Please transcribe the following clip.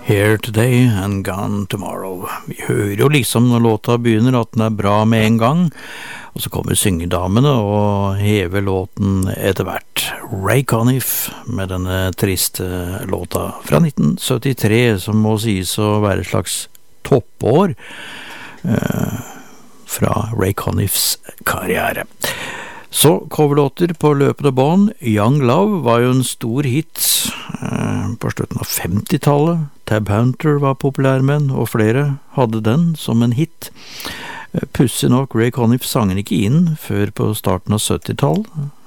Here today and gone tomorrow. Vi hører jo liksom når låta begynner at den bra med en gang, og så kommer syngedamene og hever låten etter hvert. Ray Conniff med denne triste låta fra 1973, som må sies å være et slags toppår fra Ray Conniffs karriere. Så coverlåter på løpende bånd. Young Love var jo en stor hit på slutten av 50-tallet. Tab Hunter var populær med den, og flere hadde den som en hit. Pussig nok, Ray Conniff sang den ikke inn før på starten av 70-tallet.